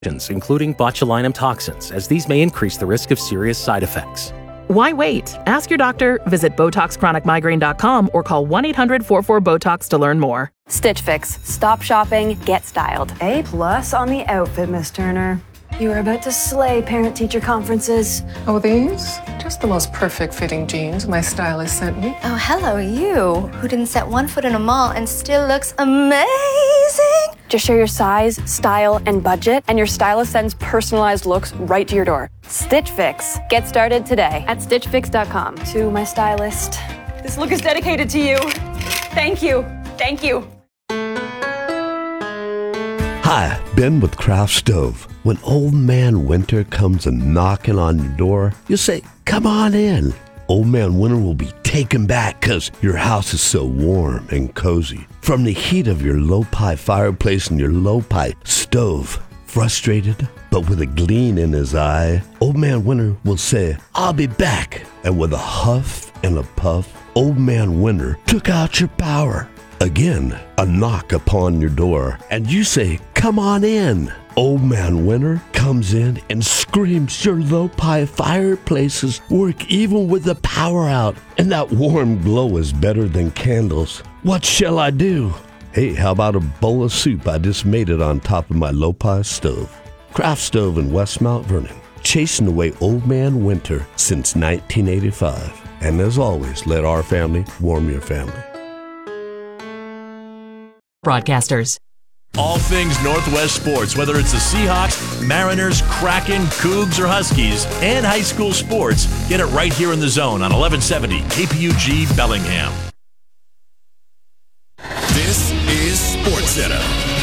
including botulinum toxins, as these may increase the risk of serious side effects. Why wait? Ask your doctor, visit BotoxChronicMigraine.com, or call 1-800-44-BOTOX to learn more. Stitch Fix. Stop shopping, get styled. A+ on the outfit, Miss Turner. You are about to slay parent-teacher conferences. Oh, these? Just the most perfect fitting jeans my stylist sent me. Oh, hello, you, who didn't set one foot in a mall and still looks amazing. Just share your size, style, and budget, and your stylist sends personalized looks right to your door. Stitch Fix. Get started today at StitchFix.com. To my stylist, this look is dedicated to you. Thank you. Thank you. Hi, Ben with Craft Stove. When Old Man Winter comes a knocking on your door, you say, "Come on in." Old Man Winter will be taken back because your house is so warm and cozy. From the heat of your low-pie fireplace and your low-pie stove. Frustrated, but with a gleam in his eye, Old Man Winter will say, "I'll be back." And with a huff and a puff, Old Man Winter took out your power. Again, a knock upon your door, and you say, "Come on in." Old Man Winter comes in and screams your low-pie fireplaces work even with the power out, and that warm glow is better than candles. What shall I do? Hey, how about a bowl of soup? I just made it on top of my low-pie stove. Craft Stove in West Mount Vernon, chasing away Old Man Winter since 1985. And as always, let our family warm your family. Broadcasters. All things Northwest sports, whether it's the Seahawks, Mariners, Kraken, Cougs, or Huskies, and high school sports, get it right here in the zone on 1170 KPUG Bellingham. This is SportsCenter.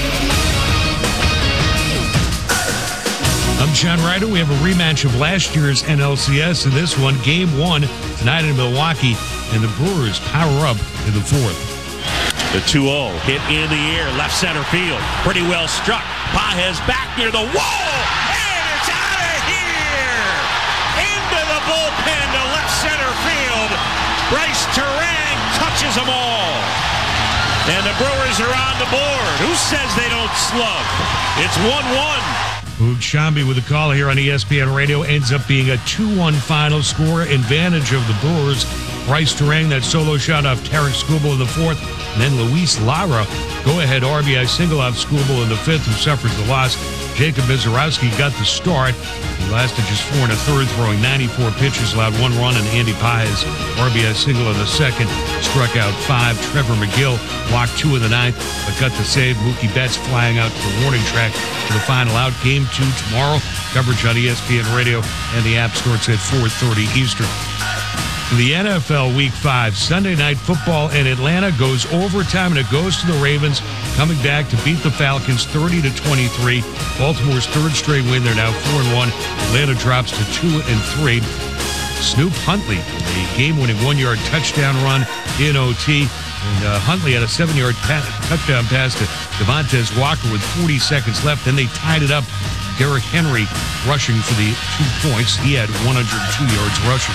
I'm John Ryder. We have a rematch of last year's NLCS in this one. Game 1 tonight in Milwaukee, and the Brewers power up in the fourth. The 2-0 hit in the air, left center field. Pretty well struck. Pages back near the wall, and it's out of here! Into the bullpen to left center field. Bryce Turang touches them all. And the Brewers are on the board. Who says they don't slug? It's 1-1. Boog Shambi with a call here on ESPN Radio. Ends up being a 2-1 final score. Advantage of the Brewers. Bryce Turang, that solo shot off Tarek Skubal in the fourth. And then Luis Lara, go-ahead RBI single off Skubal in the fifth, who suffers the loss. Jacob Mizorowski got the start. He lasted just 4 1/3, throwing 94 pitches, allowed 1 run, and Andy Pages, RBI single in the second, struck out 5. Trevor McGill walked 2 in the ninth, but got the save. Mookie Betts flying out to the warning track for the final out. Game 2 tomorrow. Coverage on ESPN Radio and the App Store. It's at 4:30 Eastern. The NFL Week 5, Sunday Night Football in Atlanta goes overtime, and it goes to the Ravens, coming back to beat the Falcons 30-23. Baltimore's third straight win. They're now 4-1. Atlanta drops to 2-3. Snoop Huntley, a game-winning 1-yard touchdown run in OT. And Huntley had a 7-yard touchdown pass to Devontae Walker with 40 seconds left. Then they tied it up. Derrick Henry rushing for the 2 points. He had 102 yards rushing.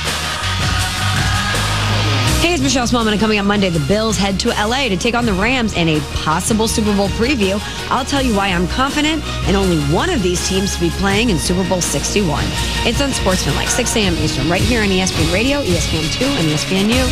Hey, it's Michelle Smallman, and coming up Monday, the Bills head to L.A. to take on the Rams in a possible Super Bowl preview. I'll tell you why I'm confident in only one of these teams to be playing in Super Bowl 61. It's on Sportsman, like 6 a.m. Eastern, right here on ESPN Radio, ESPN2, and ESPNU.